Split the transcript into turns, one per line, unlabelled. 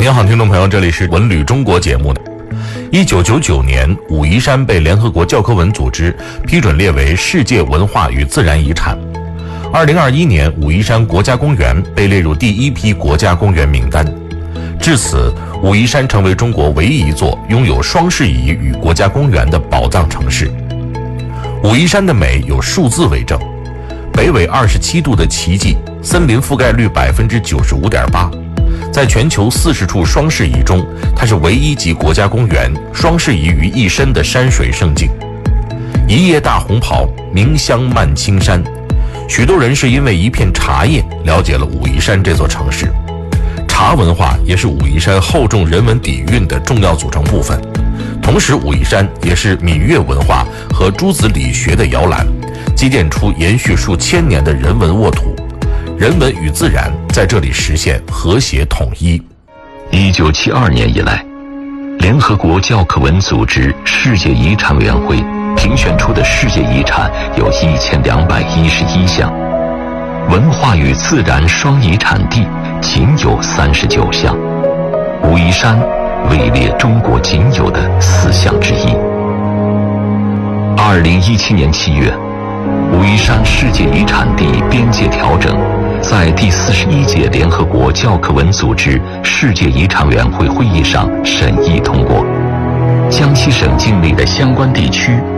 您好，听众朋友，这里是文旅中国节目的。1999年，武夷山被联合国教科文组织批准列为世界文化与自然遗产。2021年，武夷山国家公园被列入第一批国家公园名单。至此，武夷山成为中国唯一一座拥有双适宜与国家公园的宝藏城市。武夷山的美有数字为证：北纬27度的奇迹，森林覆盖率95.8%。在全球40处双适宜中，它是唯一级国家公园双适宜于一身的山水胜境。一夜大红袍，明香漫青山。许多人是因为一片茶叶了解了武夷山这座城市。茶文化也是武夷山厚重人文底蕴的重要组成部分。同时，武夷山也是闽粤文化和诸子理学的摇篮，积淀出延续数千年的人文沃土。人文与自然在这里实现和谐统一。
1972年以来，联合国教科文组织世界遗产委员会评选出的世界遗产有1211项，文化与自然双遗产地仅有39项，武夷山位列中国仅有的4项之一。2017年7月，武夷山世界遗产地边界调整在第41届联合国教科文组织世界遗产委员会会议上审议通过，江西省境内的相关地区